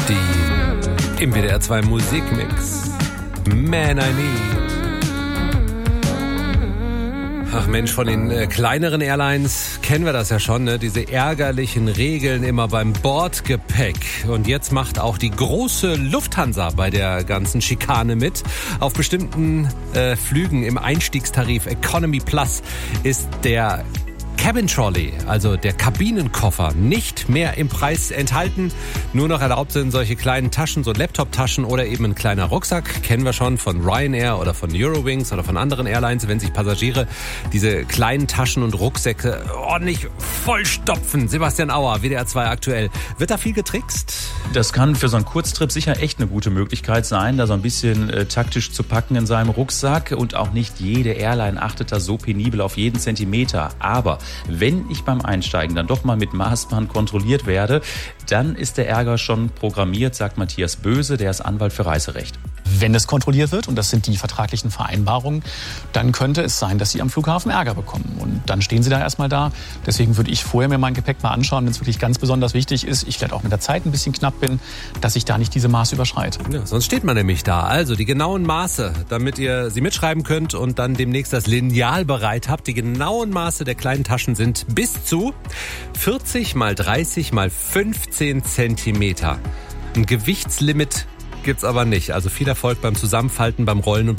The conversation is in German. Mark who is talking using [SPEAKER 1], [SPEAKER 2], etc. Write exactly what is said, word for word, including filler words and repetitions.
[SPEAKER 1] Die im W D R zwei Musikmix. Man I Need. Ach Mensch, von den äh, kleineren Airlines kennen wir das ja schon, ne? Diese ärgerlichen Regeln immer beim Bordgepäck. Und jetzt macht auch die große Lufthansa bei der ganzen Schikane mit. Auf bestimmten äh, Flügen im Einstiegstarif Economy Plus ist der Cabin Trolley, also der Kabinenkoffer, nicht mehr im Preis enthalten. Nur noch erlaubt sind solche kleinen Taschen, so Laptop-Taschen oder eben ein kleiner Rucksack. Kennen wir schon von Ryanair oder von Eurowings oder von anderen Airlines, wenn sich Passagiere diese kleinen Taschen und Rucksäcke ordentlich vollstopfen. Sebastian Auer, W D R zwei aktuell. Wird da viel getrickst?
[SPEAKER 2] Das kann für so einen Kurztrip sicher echt eine gute Möglichkeit sein, da so ein bisschen äh, taktisch zu packen in seinem Rucksack. Und auch nicht jede Airline achtet da so penibel auf jeden Zentimeter. Aber wenn ich beim Einsteigen dann doch mal mit Maßband kontrolliert werde, dann ist der Ärger schon programmiert, sagt Matthias Böse, der ist Anwalt für Reiserecht.
[SPEAKER 3] Wenn es kontrolliert wird, und das sind die vertraglichen Vereinbarungen, dann könnte es sein, dass Sie am Flughafen Ärger bekommen. Und dann stehen Sie da erstmal da. Deswegen würde ich vorher mir mein Gepäck mal anschauen, wenn es wirklich ganz besonders wichtig ist, ich vielleicht auch mit der Zeit ein bisschen knapp bin, dass ich da nicht diese Maße überschreite.
[SPEAKER 1] Ja, sonst steht man nämlich da. Also die genauen Maße, damit ihr sie mitschreiben könnt und dann demnächst das Lineal bereit habt. Die genauen Maße der kleinen Taschen sind bis zu vierzig mal dreißig mal fünfzehn Zentimeter. Ein Gewichtslimit gibt's aber nicht. Also viel Erfolg beim Zusammenfalten, beim Rollen und